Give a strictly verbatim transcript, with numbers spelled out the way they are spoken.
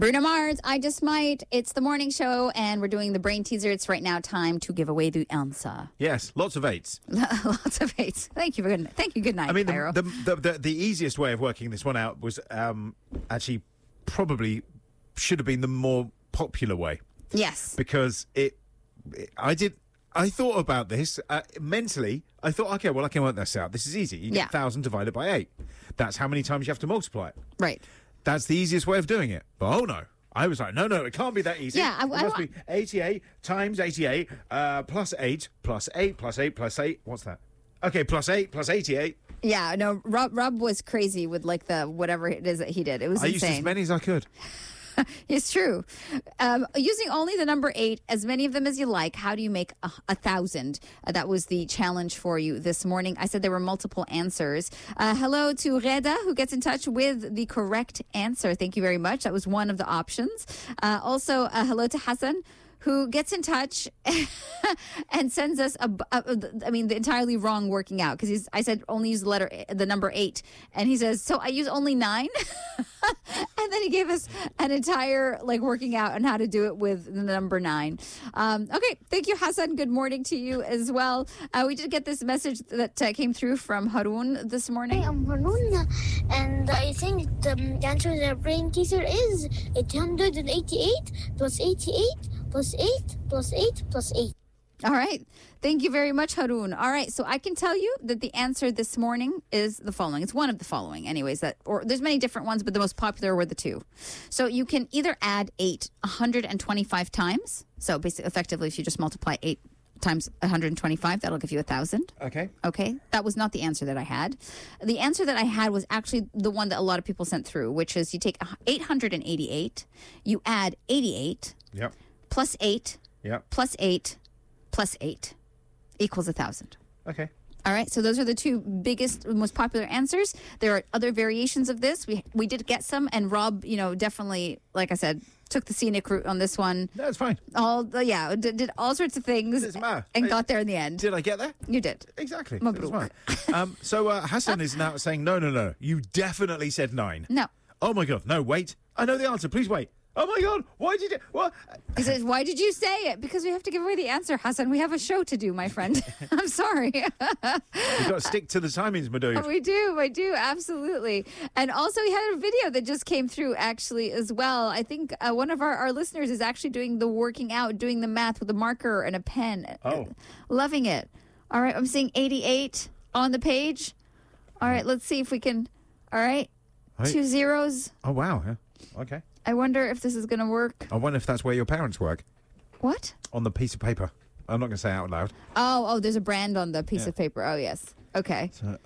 Bruno Mars, I Just Might. It's the morning show, and we're doing the brain teaser. It's right now time to give away the answer. Yes, lots of eights. Lots of eights. Thank you. For good, thank you. Good night, I mean, Cairo. the, the, the, the easiest way of working this one out was um, actually probably should have been the more popular way. Yes. Because it, it I did... I thought about this uh, mentally. I thought, okay, well, I can work this out. This is easy. You get Yeah. one thousand divided by eight. That's how many times you have to multiply it. Right. That's the easiest way of doing it. But oh no. I was like, no, no, it can't be that easy. Yeah, I- it I must wa- be eighty-eight times eighty-eight uh, plus eight plus eight plus eight plus eight. What's that? Okay, plus eight plus eighty-eight. Yeah, no, Rob, Rob was crazy with like the whatever it is that he did. It was I used insane. as many as I could. It's true. Um, using only the number eight, as many of them as you like, how do you make a, a thousand? Uh, that was the challenge for you this morning. I said there were multiple answers. Uh, hello to Reda, who gets in touch with the correct answer. Thank you very much. That was one of the options. Uh, also, uh, hello to Hassan, who gets in touch and sends us a, a, I mean, the entirely wrong working out, because he's. I said only use the letter, the number eight, and he says, so I use only nine, and then he gave us an entire like working out on how to do it with the number nine. Um, okay, thank you, Hassan. Good morning to you as well. Uh, we did get this message that uh, came through from Haroon this morning. Hi, I'm Haroon, and I think the answer to the brain teaser is eight hundred eighty-eight plus eighty-eight plus eight plus eight plus eight. All right. Thank you very much, Haroon. All right. So I can tell you that the answer this morning is the following. It's one of the following anyways. That or there's many different ones, but the most popular were the two. So you can either add eight one hundred twenty-five times. So basically, effectively, if you just multiply eight times one hundred twenty-five, that'll give you a thousand. Okay. Okay. That was not the answer that I had. The answer that I had was actually the one that a lot of people sent through, which is you take eight hundred eighty-eight, you add eighty-eight Yep. plus eight Yep. plus eight plus eight equals a thousand. Okay. All right, so those are the two biggest, most popular answers. There are other variations of this. We we did get some, and Rob, you know, definitely, like I said, took the scenic route on this one. No, it's fine. All the, yeah, did, did all sorts of things Doesn't matter. and I- got there in the end. Did I get there? You did. Exactly. Mabruk. That's fine. um, so uh, Hassan is now saying, no, no, no. You definitely said nine. No. Oh, my God. No, wait. I know the answer. Please wait. Oh, my God. Why did you... What? He says, why did you say it? Because we have to give away the answer, Hassan. We have a show to do, my friend. I'm sorry. You've got to stick to the timings, my dude. We do, I do, absolutely. And also, we had a video that just came through, actually, as well. I think uh, one of our, our listeners is actually doing the working out, doing the math with a marker and a pen. Oh. Loving it. All right, I'm seeing eighty-eight on the page. All right, let's see if we can. All right, Hey. two zeros. Oh, wow. Yeah. Okay. I wonder if this is going to work. I wonder if that's where your parents work. What? On the piece of paper. I'm not going to say it out loud. Oh, oh, there's a brand on the piece Yeah. of paper. Oh, yes. Okay. So,